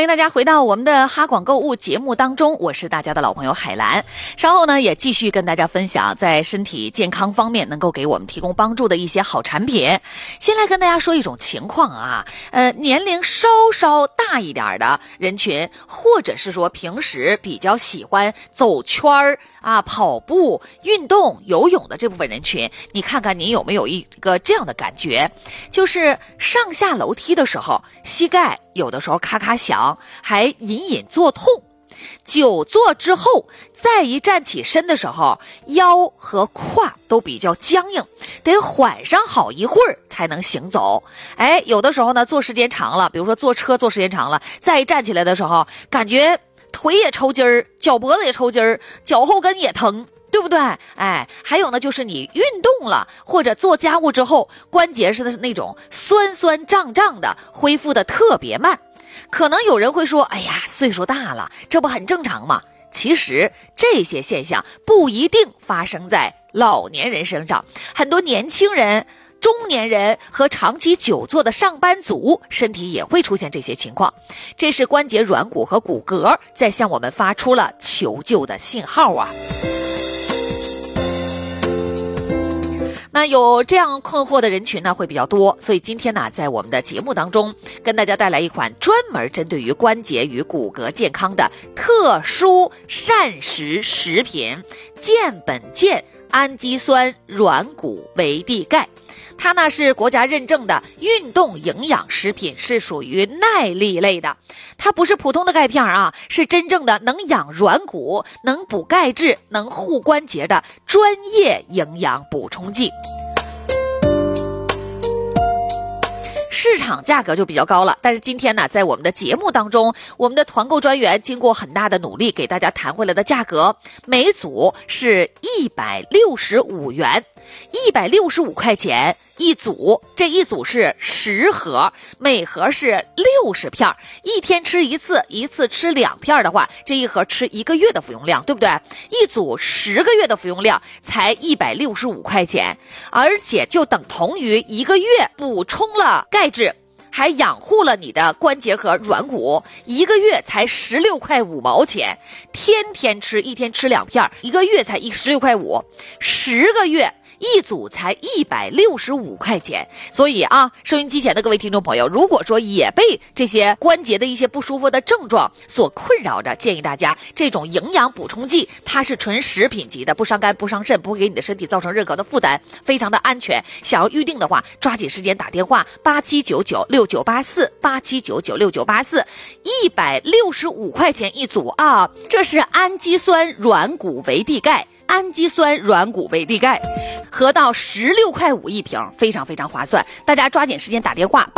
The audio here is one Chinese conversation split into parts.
迎大家回到我们的哈广购物节目当中，我是大家的老朋友海兰。稍后呢，也继续跟大家分享在身体健康方面能够给我们提供帮助的一些好产品。先来跟大家说一种情况啊，年龄稍稍大一点的人群，或者是说平时比较喜欢走圈儿啊、跑步、运动、游泳的这部分人群，你看看你有没有一个这样的感觉，就是上下楼梯的时候，膝盖有的时候咔咔响，还隐隐作痛。久坐之后，再一站起身的时候，腰和胯都比较僵硬，得缓上好一会儿才能行走。有的时候呢，坐时间长了，比如说坐车坐时间长了，再一站起来的时候，感觉腿也抽筋儿，脚脖子也抽筋儿，脚后跟也疼。对不对？还有呢，就是你运动了或者做家务之后，关节是那种酸酸胀胀的，恢复的特别慢。可能有人会说，哎呀，岁数大了，这不很正常吗？其实这些现象不一定发生在老年人身上，很多年轻人、中年人和长期久坐的上班族身体也会出现这些情况，这是关节软骨和骨骼在向我们发出了求救的信号啊。那有这样困惑的人群呢会比较多，所以今天呢，在我们的节目当中跟大家带来一款专门针对于关节与骨骼健康的特殊膳食食品——健本健氨基酸软骨维 D 钙。它呢是国家认证的运动营养食品，是属于耐力类的。它不是普通的钙片啊，是真正的能养软骨、能补钙质、能护关节的专业营养补充剂。市场价格就比较高了，但是今天呢，在我们的节目当中，我们的团购专员经过很大的努力，给大家谈回来的价格，每组是165元，165块钱一组，这一组是10盒，每盒是60片，一天吃一次，一次吃2片的话，这一盒吃1个月的服用量，对不对？一组10个月的服用量才165块钱，而且就等同于1个月补充了钙质，还养护了你的关节和软骨，1个月才16块5毛钱，天天吃，一天吃2片，1个月才16块5，10个月一组才165块钱。所以啊，收音机前的各位听众朋友，如果说也被这些关节的一些不舒服的症状所困扰着，建议大家这种营养补充剂，它是纯食品级的，不伤肝不伤肾，不会给你的身体造成任何的负担，非常的安全。想要预定的话，抓紧时间打电话87996984，87996984，165块钱一组啊！这是氨基酸软骨维 D 钙。氨基酸软骨维 D 钙合到16块5一瓶，非常非常划算。大家抓紧时间打电话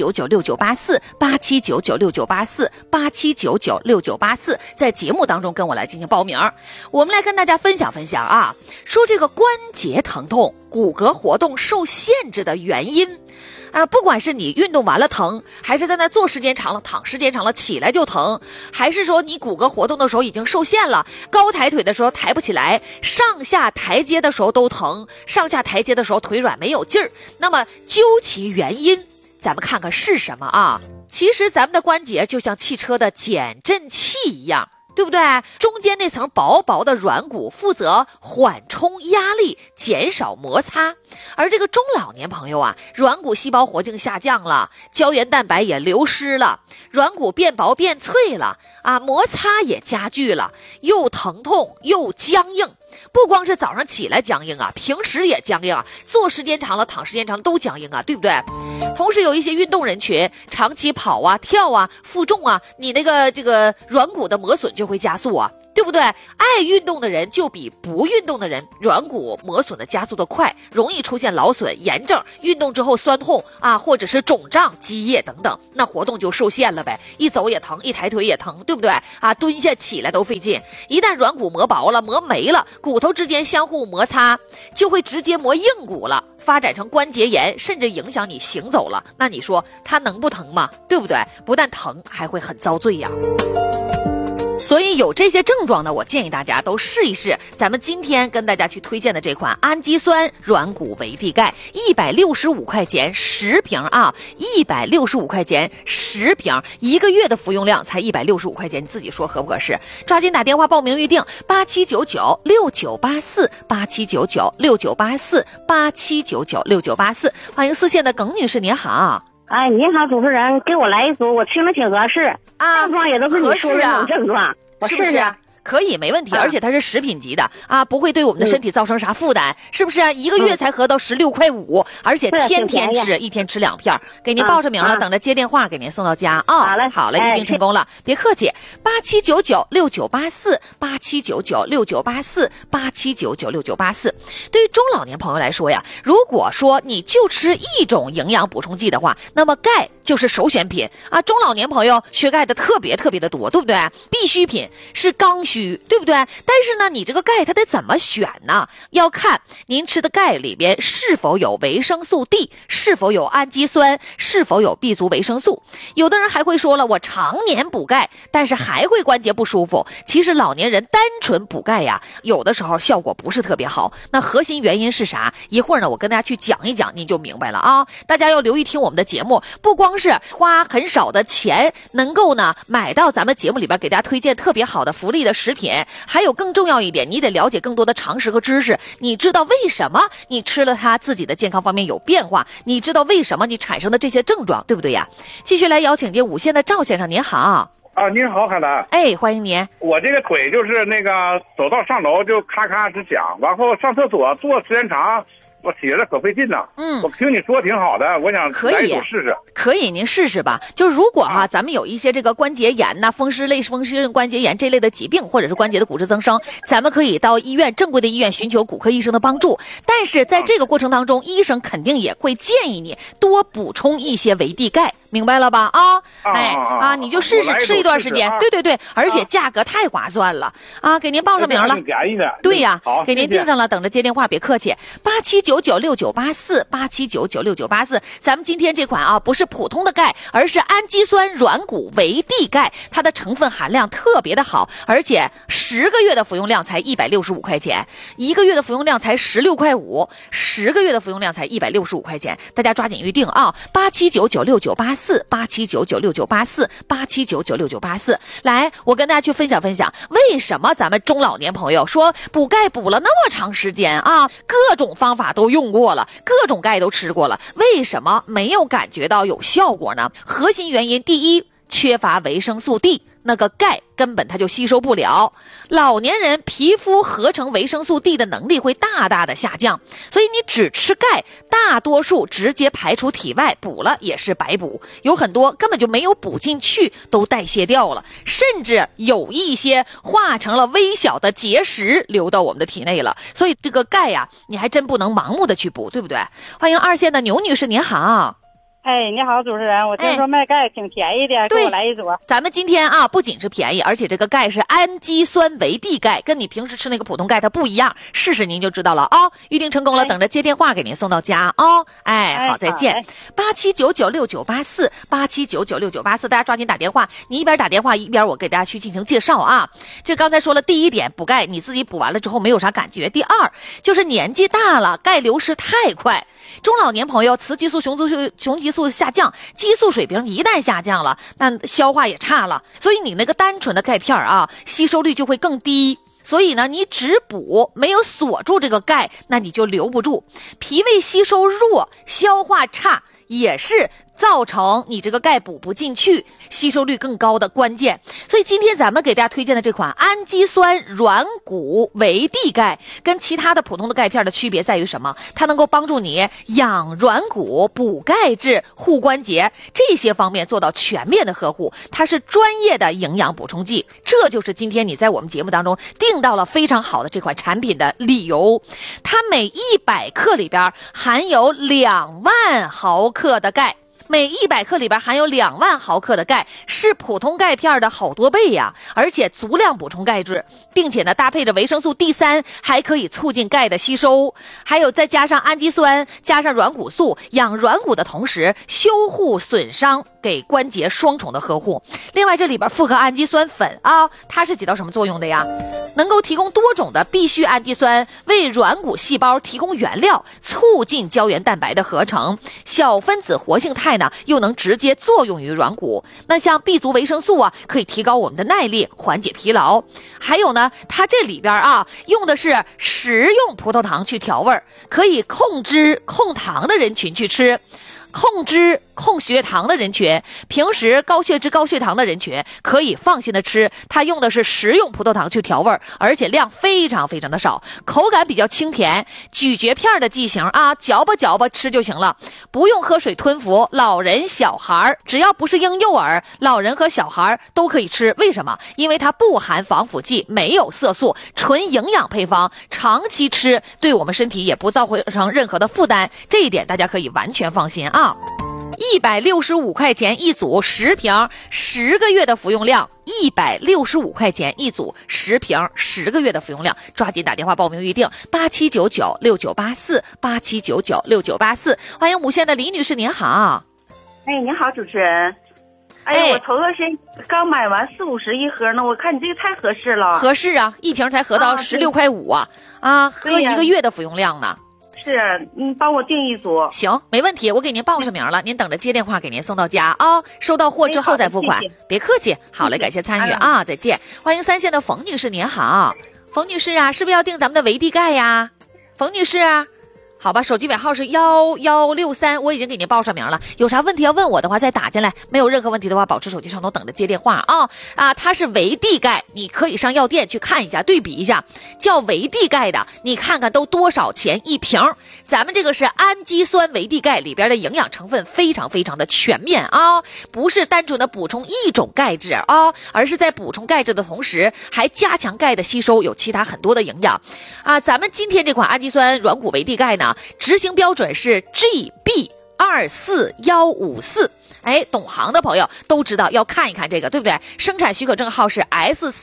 87996984，87996984，87996984，在节目当中跟我来进行报名。我们来跟大家分享分享啊，说这个关节疼痛、骨骼活动受限制的原因。不管是你运动完了疼，还是在那坐时间长了、躺时间长了起来就疼，还是说你骨骼活动的时候已经受限了，高抬腿的时候抬不起来，上下台阶的时候都疼，上下台阶的时候腿软没有劲儿，那么究其原因，咱们看看是什么啊？其实咱们的关节就像汽车的减震器一样，对不对？中间那层薄薄的软骨负责缓冲压力，减少摩擦。而这个中老年朋友啊，软骨细胞活性下降了，胶原蛋白也流失了，软骨变薄变脆了啊，摩擦也加剧了，又疼痛又僵硬。不光是早上起来僵硬啊，平时也僵硬啊，坐时间长了、躺时间长都僵硬啊，对不对？同时有一些运动人群，长期跑啊、跳啊、负重啊，你这个软骨的磨损就会加速啊。对不对？爱运动的人就比不运动的人软骨磨损的加速的快，容易出现劳损、炎症，运动之后酸痛啊，或者是肿胀、积液等等，那活动就受限了呗。一走也疼，一抬腿也疼，对不对？啊，蹲下起来都费劲。一旦软骨磨薄了、磨没了，骨头之间相互摩擦，就会直接磨硬骨了，发展成关节炎，甚至影响你行走了。那你说它能不疼吗？对不对？不但疼，还会很遭罪呀。 所以有这些症状呢，我建议大家都试一试咱们今天跟大家去推荐的这款氨基酸软骨维 D 钙，165块钱10瓶啊，165块钱10瓶，1个月的服用量才165块钱，你自己说合不合适？抓紧打电话报名预定87996984，87996984，87996984，欢迎四线的耿女士，您好。 哎，你好，主持人，给我来一组，我听着挺合适啊，症状也都是你说的那种症状，我试试。 可以，没问题，而且它是食品级的啊，不会对我们的身体造成啥负担，是不是？1个月才合到16块5，而且天天吃，一天吃2片，给您报上名了，等着接电话给您送到家啊。好嘞，预定成功了，别客气。87996984，87996984，87996984。对于中老年朋友来说呀，如果说你就吃一种营养补充剂的话，那么钙就是首选品啊。中老年朋友缺钙的特别的多，对不对？必需品是刚需，对不对？但是呢，你这个钙它得怎么选呢？要看您吃的钙里边是否有维生素 D， 是否有氨基酸，是否有 B 族维生素。有的人还会说了，我常年补钙，但是还会关节不舒服。其实老年人单纯补钙呀，有的时候效果不是特别好。那核心原因是啥？一会儿呢，我跟大家去讲一讲，您就明白了啊。大家要留意听我们的节目，不光是花很少的钱能够呢买到咱们节目里边给大家推荐特别好的福利的食品，还有更重要一点，你得了解更多的常识和知识。你知道为什么你吃了它自己的健康方面有变化，你知道为什么你产生的这些症状，对不对呀？继续来邀请这5线的赵先生，您好。 啊，您好，海兰。 哎，欢迎您。 我这个腿就是那个走到上楼就咔咔直响，然后上厕所坐时间长，我起来可费劲呐。我听你说挺好的，我想来一组试试。 可以，您试试吧。就如果咱们有一些这个关节炎呐、风湿性关节炎这类的疾病，或者是关节的骨质增生，咱们可以到医院正规的医院寻求骨科医生的帮助。但是在这个过程当中，医生肯定也会建议你多补充一些维 D 钙。明白了吧？你就试试吃一段时间。对，而且价格太划算了啊！给您报上名了， 便宜的。 对呀，给您订上了，等着接电话，别客气。87996984，87996984。咱们今天这款啊，不是普通的钙，而是氨基酸软骨维 D 钙，它的成分含量特别的好，而且10个月的服用量才165块钱，1个月的服用量才16块5，10个月的服用量才165块钱，大家抓紧预定啊！87996984，87996984，87996984。来，我跟大家去分享，为什么咱们中老年朋友说补钙补了那么长时间啊，各种方法都用过了，各种钙都吃过了，为什么没有感觉到有效果呢？核心原因，第一，缺乏维生素 D。那个钙根本它就吸收不了，老年人皮肤合成维生素 D 的能力会大大的下降，所以你只吃钙，大多数直接排出体外，补了也是白补，有很多根本就没有补进去，都代谢掉了，甚至有一些化成了微小的结石流到我们的体内了。所以这个钙呀，你还真不能盲目的去补，对不对？欢迎2线的牛女士，您好。 哎，你好，主持人，我听说卖钙挺便宜的，给我来一组。 咱们今天啊，不仅是便宜，而且这个钙是氨基酸维 D 钙，跟你平时吃那个普通钙它不一样，试试您就知道了啊。预定成功了，等着接电话给您送到家啊。好，再见。87996984，87996984，大家抓紧打电话，你一边打电话一边我给大家去进行介绍啊。这刚才说了，第一点，补钙你自己补完了之后没有啥感觉；第二，就是年纪大了，钙流失太快。中老年朋友雌激素、雄激素下降，激素水平一旦下降了，那消化也差了，所以你那个单纯的钙片啊，吸收率就会更低。所以呢，你只补没有锁住这个钙，那你就留不住。脾胃吸收弱，消化差，也是造成你这个钙补不进去，吸收率更高的关键。所以今天咱们给大家推荐的这款氨基酸软骨维 D 钙，跟其他的普通的钙片的区别在于什么？它能够帮助你养软骨、补钙质、护关节这些方面做到全面的呵护，它是专业的营养补充剂。这就是今天你在我们节目当中订到了非常好的这款产品的理由。它每100克里边含有2万毫克的钙，每100克里边含有2万毫克的钙，是普通钙片的好多倍呀！而且足量补充钙质，并且呢搭配着维生素 D3，还可以促进钙的吸收，还有再加上氨基酸，加上软骨素，养软骨的同时修护损伤给关节双重的呵护。另外这里边复合氨基酸粉啊，它是起到什么作用的呀？能够提供多种的必需氨基酸，为软骨细胞提供原料，促进胶原蛋白的合成。小分子活性肽呢，又能直接作用于软骨。那像 B 族维生素啊，可以提高我们的耐力，缓解疲劳。还有呢，它这里边啊，用的是食用葡萄糖去调味，可以控脂控糖的人群去吃。控脂控血糖的人群，平时高血脂高血糖的人群可以放心的吃，它用的是食用葡萄糖去调味，而且量非常非常的少，口感比较清甜，咀嚼片的剂型啊，嚼吧嚼吧吃就行了，不用喝水吞服。老人小孩只要不是婴幼儿，老人和小孩都可以吃。为什么？因为它不含防腐剂，没有色素，纯营养配方，长期吃对我们身体也不造成任何的负担，这一点大家可以完全放心啊。165块钱一组10瓶，10个月的服用量，165块钱一组10瓶，10个月的服用量，抓紧打电话报名预定8799698487996984。欢迎无线的李女士，您好。 哎，你好，主持人。哎，我头段时间刚买完40-50一盒呢，我看你这个太合适了。 合适啊，一瓶才合到16块5啊，喝1个月的服用量呢。 是，帮我订一组。 行，没问题，我给您报上名了，您等着接电话给您送到家啊。收到货之后再付款，谢谢，别客气。好嘞，感谢参与啊，再见。欢迎3线的冯女士，您好，冯女士啊，是不是要订咱们的维地钙呀？冯女士，好吧，手机尾号是1163，我已经给您报上名了。有啥问题要问我的话，再打进来。没有任何问题的话，保持手机上头等着接电话啊。它是维地钙，你可以上药店去看一下，对比一下，叫维地钙的，你看看都多少钱一瓶。咱们这个是氨基酸维地钙，里边的营养成分非常非常的全面啊，不是单纯的补充一种钙质啊，而是在补充钙质的同时，还加强钙的吸收，有其他很多的营养啊。咱们今天这款氨基酸软骨维地钙呢，执行标准是 GB24154。哎，懂行的朋友都知道要看一看这个，对不对？生产许可证号是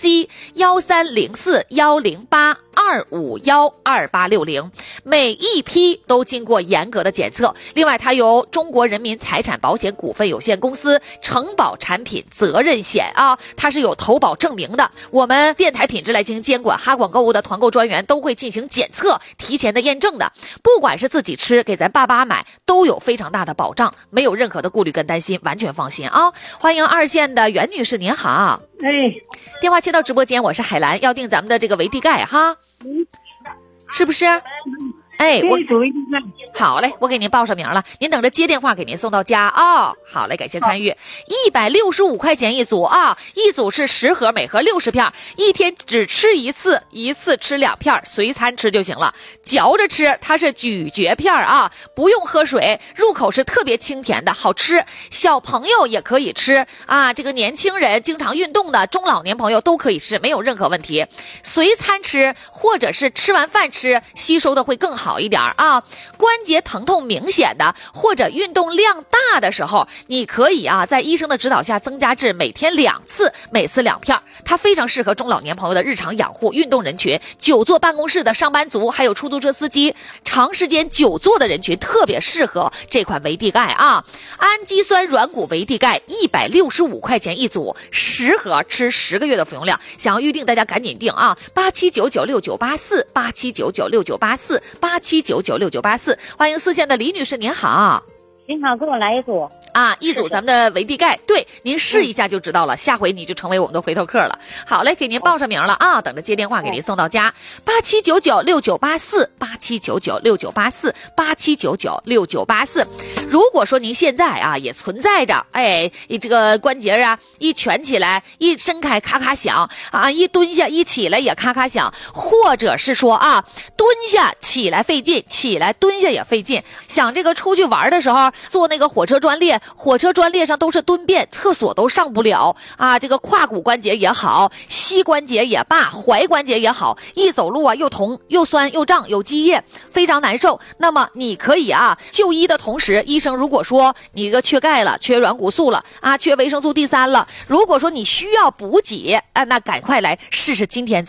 SC130410825128860，每一批都经过严格的检测。另外，它由中国人民财产保险股份有限公司承保产品责任险啊，它是有投保证明的。我们电台品质来进行监管，哈广购物的团购专员都会进行检测，提前的验证的。不管是自己吃，给咱爸买，都有非常大的保障，没有任何的顾虑跟担心。完全放心啊！欢迎2线的袁女士，您好。电话接到直播间，我是海兰，要订咱们的这个维地钙哈，是不是？哎，好嘞，我给您报上名了，您等着接电话给您送到家啊。好嘞，感谢参与。165块钱一组啊，一组是10盒，每盒60片，一天只吃一次，一次吃2片，随餐吃就行了。嚼着吃，它是咀嚼片啊，不用喝水，入口是特别清甜的，好吃。小朋友也可以吃啊，这个年轻人、经常运动的中老年朋友都可以吃，没有任何问题。随餐吃或者是吃完饭吃，吸收的会更好一点啊。关节疼痛明显的或者运动量大的时候，你可以啊在医生的指导下增加至每天2次，每次2片。它非常适合中老年朋友的日常养护，运动人群、久坐办公室的上班族，还有出租车司机，长时间久坐的人群特别适合这款维地钙啊。氨基酸软骨维地钙165块钱一组，10盒，吃10个月的服用量。想要预定大家赶紧订啊，879969848799698487996984。欢迎4线的李女士，您好。 您好，给我来一组啊，一组咱们的维地钙，对，您试一下就知道了，下回你就成为我们的回头客了。好嘞，给您报上名了啊，等着接电话给您送到家。879969848799698487996984。如果说您现在啊也存在着，哎，这个关节啊一蜷起来一伸开咔咔响啊，一蹲下一起来也咔咔响，或者是说啊蹲下起来费劲，起来蹲下也费劲，想这个出去玩的时候坐那个火车专列，火车专列上都是蹲便，厕所都上不了啊，这个胯骨关节也好，膝关节也罢，踝关节也好，一走路啊又疼又酸又胀，有积液，非常难受。那么你可以啊就医的同时，医生如果说你这个缺钙了，缺软骨素了啊，缺维生素D3了，如果说你需要补给，那赶快来试试今天